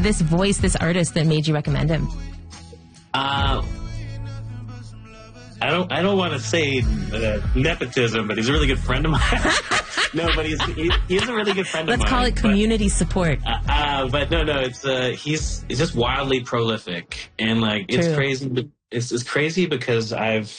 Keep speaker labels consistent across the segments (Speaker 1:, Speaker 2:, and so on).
Speaker 1: this voice, this artist that made you recommend him?
Speaker 2: I don't want to say nepotism, but he's a really good friend of mine. No, but he's a really good friend of mine.
Speaker 1: Let's call it community support.
Speaker 2: But no, he's just wildly prolific, and like it's crazy. It's crazy because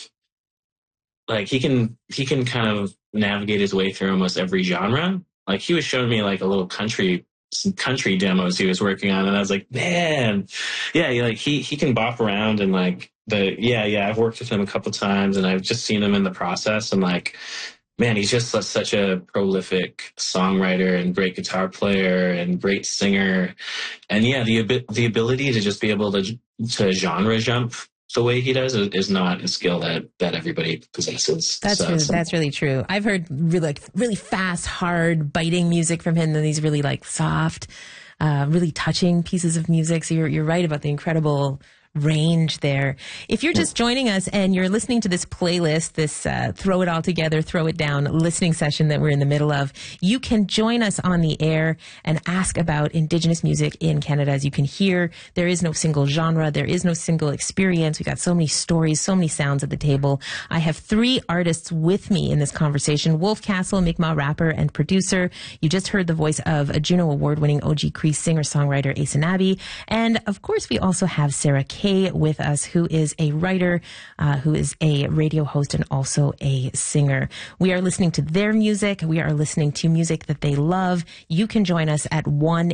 Speaker 2: he can kind of navigate his way through almost every genre. Like he was showing me like some country demos he was working on, and I was like, man, yeah, like he can bop around, and like I've worked with him a couple times, and I've just seen him in the process, and like, man, he's just such a prolific songwriter and great guitar player and great singer, and yeah, the ability to just be able to genre jump the way he does is not a skill that everybody possesses.
Speaker 1: That's really true. I've heard really fast, hard, biting music from him, and these really like soft, really touching pieces of music. So you're right about the incredible range there. If you're just joining us and you're listening to this playlist, this Throw It All Together, Throw It Down listening session that we're in the middle of, you can join us on the air and ask about Indigenous music in Canada. As you can hear, there is no single genre. There is no single experience. We've got so many stories, so many sounds at the table. I have 3 artists with me in this conversation. Wolf Castle, Mi'kmaq rapper and producer. You just heard the voice of a Juno Award-winning OG Cree singer-songwriter Ace Nabi. And of course, we also have Sarah Kay with us, who is a writer, who is a radio host and also a singer. We are listening to their music. We are listening to music that they love. You can join us at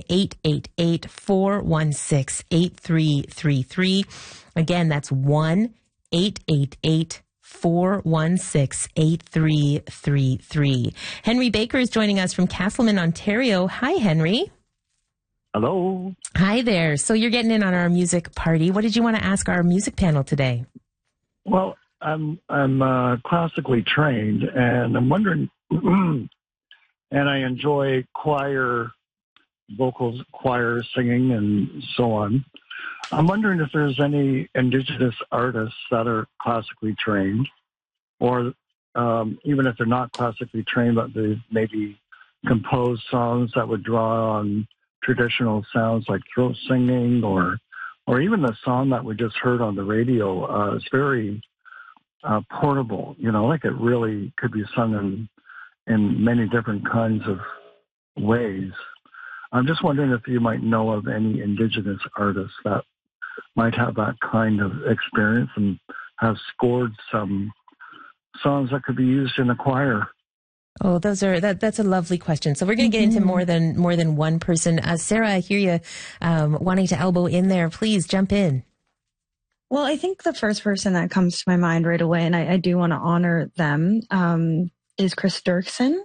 Speaker 1: 1-888-416-8333. Again, that's 1-888-416-8333. Henry Baker is joining us from Castleman, Ontario. Hi, Henry.
Speaker 3: Hello.
Speaker 1: Hi there. So you're getting in on our music party. What did you want to ask our music panel today?
Speaker 3: Well, I'm classically trained, and I'm wondering, and I enjoy choir vocals, choir singing, and so on. I'm wondering if there's any Indigenous artists that are classically trained, or even if they're not classically trained, but they've maybe composed songs that would draw on traditional sounds like throat singing, or even the song that we just heard on the radio. It's very portable, like it really could be sung in many different kinds of ways. I'm just wondering if you might know of any Indigenous artists that might have that kind of experience and have scored some songs that could be used in a choir.
Speaker 1: Oh, that's a lovely question. So we're going to get into more than one person. Sarah, I hear you wanting to elbow in there. Please jump in.
Speaker 4: Well, I think the first person that comes to my mind right away, and I do want to honor them, is Chris Dirksen.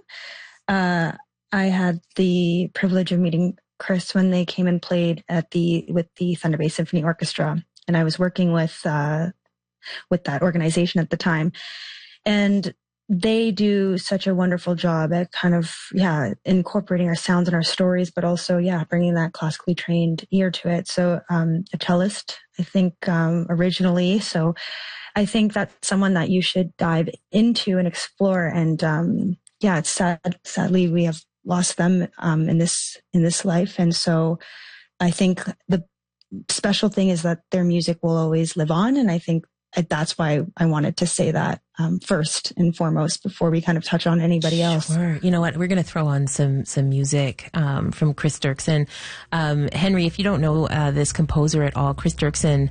Speaker 4: I had the privilege of meeting Chris when they came and played with the Thunder Bay Symphony Orchestra, and I was working with that organization at the time, and they do such a wonderful job at kind of, incorporating our sounds and our stories, but also, bringing that classically trained ear to it. So, a cellist, I think, originally. So I think that's someone that you should dive into and explore. And, it's sad. Sadly, we have lost them, in this life. And so I think the special thing is that their music will always live on. And I think that's why I wanted to say that first and foremost before we kind of touch on anybody else.
Speaker 1: Sure. You know what? We're going to throw on some music from Chris Dirksen. Henry, if you don't know this composer at all, Chris Dirksen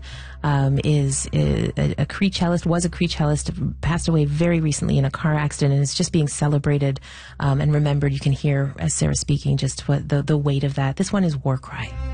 Speaker 1: is a Cree cellist, was a Cree cellist, passed away very recently in a car accident, and is just being celebrated and remembered. You can hear, as Sarah's speaking, just what the weight of that. This one is War Cry.